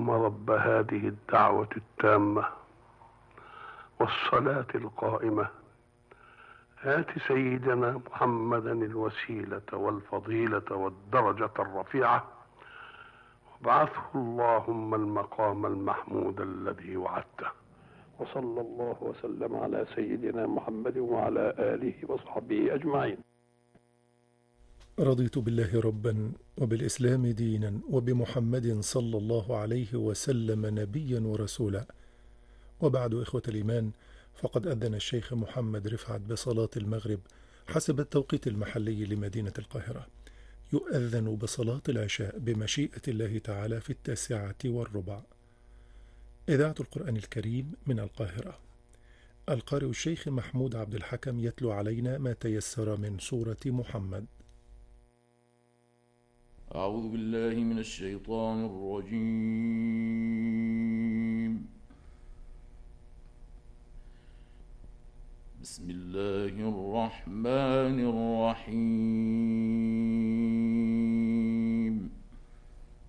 اللهم رب هذه الدعوة التامة والصلاة القائمة آت سيدنا محمدا الوسيلة والفضيلة والدرجة الرفيعة وابعثه اللهم المقام المحمود الذي وعدته. وصلى الله وسلم على سيدنا محمد وعلى آله وصحبه أجمعين. رضيت بالله ربا وبالإسلام دينا وبمحمد صلى الله عليه وسلم نبيا ورسولا، وبعد إخوة الإيمان، فقد أذن الشيخ محمد رفعت بصلاة المغرب حسب التوقيت المحلي لمدينة القاهرة. يؤذن بصلاة العشاء بمشيئة الله تعالى في 9:15. إذاعة القرآن الكريم من القاهرة. القارئ الشيخ محمود عبد الحكم يتلو علينا ما تيسر من سورة محمد. أعوذ بالله من الشيطان الرجيم. بسم الله الرحمن الرحيم.